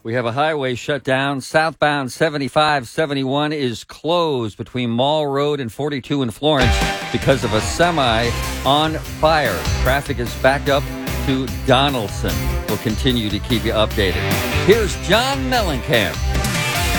We have a highway shut down. Southbound 7571 is closed between Mall Road and 42 in Florence because of a semi on fire. Traffic is backed up to Donaldson. We'll continue to keep you updated. Here's John Mellencamp.